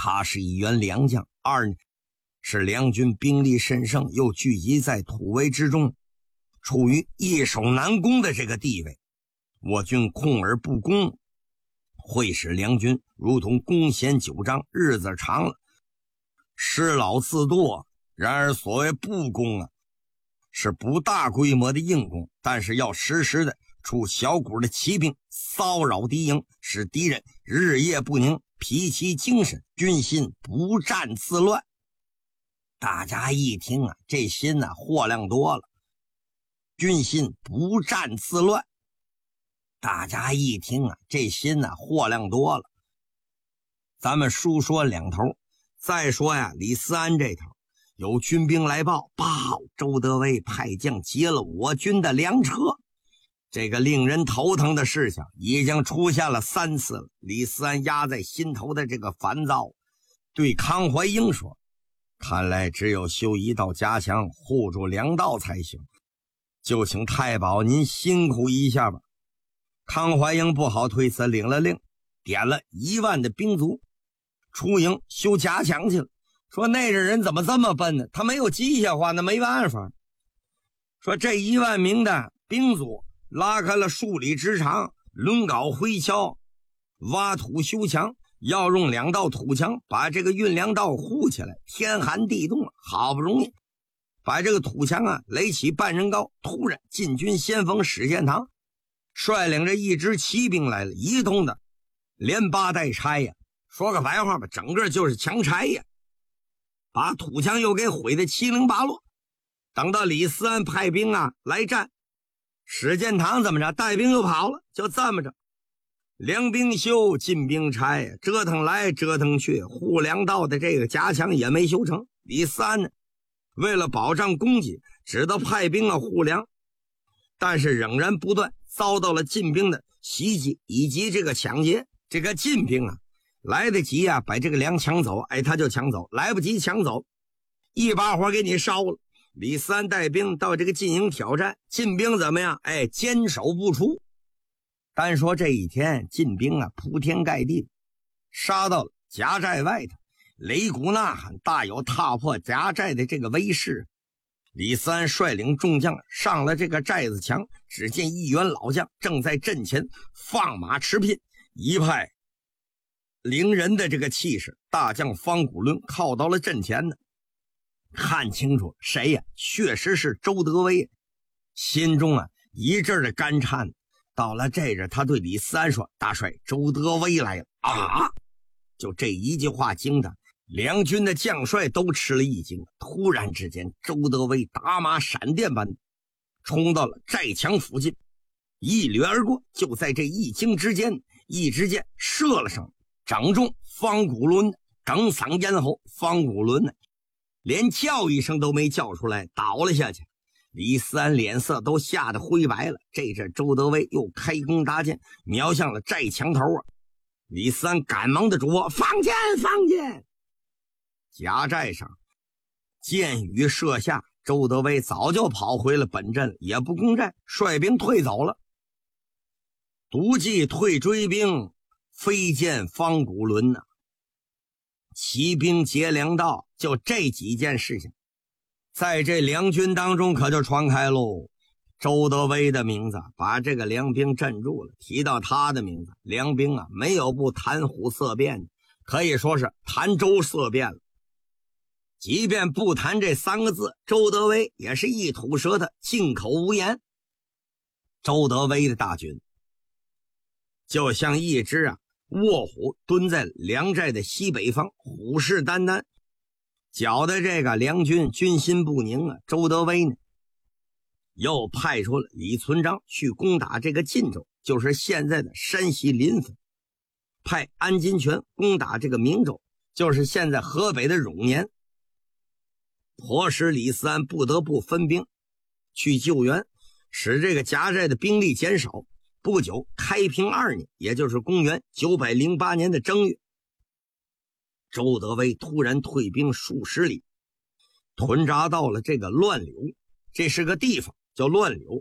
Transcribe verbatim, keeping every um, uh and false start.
他是一员良将，二呢是梁军兵力甚盛，又聚集在土围之中，处于易守难攻的这个地位。我军控而不攻，会使梁军如同弓弦九章，日子长了失老自堕。然而所谓不攻啊，是不大规模的硬攻，但是要时时的出小股的骑兵骚扰敌营，使敌人日夜不宁，脾气精神，军心不战自乱。大家一听啊，这心啊货量多了，军心不战自乱。大家一听啊，这心啊货量多了。咱们书说两头，再说呀，李思安这头有军兵来报，报周德威派将劫了我军的粮车。这个令人头疼的事情已经出现了三次了。李思安压在心头的这个烦躁，对康怀英说：看来只有修一道夹墙，护住粮道才行，就请太保您辛苦一下吧。康怀英不好推辞，领了令，点了一万的兵卒出营修夹墙去了。说那阵人怎么这么笨呢？他没有机械化，那没办法。说这一万名的兵卒拉开了数里之长，抡镐挥锹，挖土修墙，要用两道土墙把这个运粮道护起来。天寒地冻，好不容易把这个土墙啊垒起半人高。突然禁军先锋史建堂率领着一支骑兵来了，一通的连八带拆呀，说个白话吧，整个就是强拆呀，把土墙又给毁得七零八落。等到李思安派兵啊来战，史建堂怎么着，带兵又跑了。就这么着，粮兵修，进兵拆，折腾来折腾去，护粮道的这个夹墙也没修成。李思安呢，为了保障供给，只得派兵啊护粮，但是仍然不断遭到了晋兵的袭击以及这个抢劫。这个晋兵啊来得及啊把这个粮抢走，哎他就抢走；来不及抢走，一把火给你烧了。李思安带兵到这个晋营挑战，晋兵怎么样？哎，坚守不出。单说这一天，晋兵啊铺天盖地杀到了夹寨外头，擂鼓呐喊，大有踏破夹寨的这个威势。李思安率领众将上了这个寨子墙，只见一员老将正在阵前放马驰聘，一派凌人的这个气势。大将方古伦靠到了阵前呢，看清楚谁呀？确实是周德威，心中啊一阵的干颤。到了这阵，他对李思安说：大帅，周德威来了啊！就这一句话惊的两军的将帅都吃了一惊。突然之间，周德威打马闪电般冲到了寨墙附近，一掠而过。就在这一惊之间，一支箭射了上，正中方古伦哽嗓咽喉。方古伦呢连叫一声都没叫出来，倒了下去。李思安脸色都吓得灰白了。这阵周德威又开弓搭箭，瞄向了寨墙头啊！李思安赶忙的嘱咐：放箭，放箭！夹寨上箭雨射下，周德威早就跑回了本阵，也不攻寨，率兵退走了。独骑退追兵，飞见方古伦呐、啊！骑兵劫粮道，就这几件事情在这梁军当中可就传开喽。周德威的名字把这个梁兵镇住了，提到他的名字，梁兵啊没有不谈虎色变，可以说是谈周色变了。即便不谈这三个字，周德威也是一吐舌头，进口无言。周德威的大军就像一只啊卧虎蹲在梁寨的西北方，虎视眈眈，搅得这个梁军军心不宁啊。周德威呢又派出了李存璋去攻打这个晋州，就是现在的山西临汾；派安金泉攻打这个明州，就是现在河北的永年。迫使李思安不得不分兵去救援，使这个夹寨的兵力减少。不久，开平二年，也就是公元九百零八年的正月，周德威突然退兵数十里，屯扎到了这个乱柳。这是个地方叫乱柳，